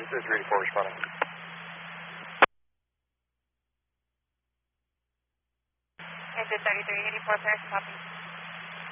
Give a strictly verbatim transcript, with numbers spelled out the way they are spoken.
This is three eighty-four responding. Is it thirty-three eighty-four, Paris, copy.